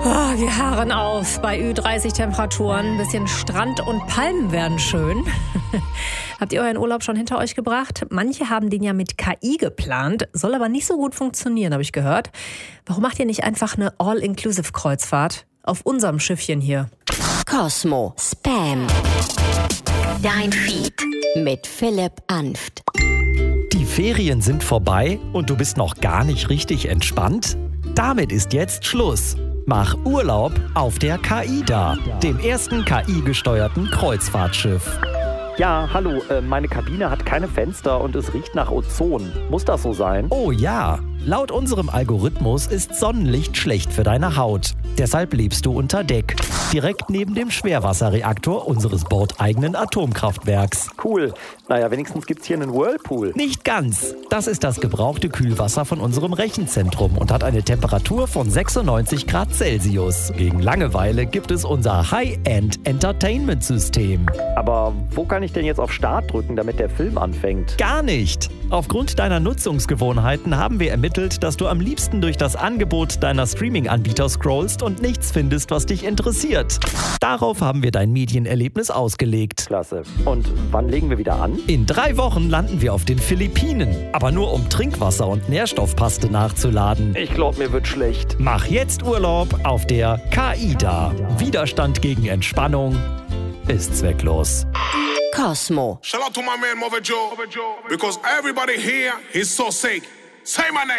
Oh, wir harren auf bei Ü30 Temperaturen. Ein bisschen Strand und Palmen wären schön. Habt ihr euren Urlaub schon hinter euch gebracht? Manche haben den ja mit KI geplant, soll aber nicht so gut funktionieren, habe ich gehört. Warum macht ihr nicht einfach eine All-Inclusive-Kreuzfahrt auf unserem Schiffchen hier? Cosmo Spam. Dein Feed mit Philipp Anft. Die Ferien sind vorbei und du bist noch gar nicht richtig entspannt? Damit ist jetzt Schluss. Mach Urlaub auf der KAIDA, dem ersten KI-gesteuerten Kreuzfahrtschiff. Ja, hallo, meine Kabine hat keine Fenster und es riecht nach Ozon. Muss das so sein? Oh ja, laut unserem Algorithmus ist Sonnenlicht schlecht für deine Haut. Deshalb lebst du unter Deck, direkt neben dem Schwerwasserreaktor unseres bordeigenen Atomkraftwerks. Cool. Naja, wenigstens gibt's hier einen Whirlpool. Nicht ganz. Das ist das gebrauchte Kühlwasser von unserem Rechenzentrum und hat eine Temperatur von 96 Grad Celsius. Gegen Langeweile gibt es unser High-End-Entertainment-System. Aber wo kann ich denn jetzt auf Start drücken, damit der Film anfängt? Gar nicht. Aufgrund deiner Nutzungsgewohnheiten haben wir ermittelt, dass du am liebsten durch das Angebot deiner Streaming-Anbieter scrollst und nichts findest, was dich interessiert. Darauf haben wir dein Medienerlebnis ausgelegt. Klasse. Und wann legen wir wieder an? In 3 Wochen landen wir auf den Philippinen, aber nur um Trinkwasser und Nährstoffpaste nachzuladen. Ich glaube, mir wird schlecht. Mach jetzt Urlaub auf der KAIDA. Widerstand gegen Entspannung ist zwecklos. Cosmo. Shout out to my man Mother Joe, because everybody here is so sick. Say my name.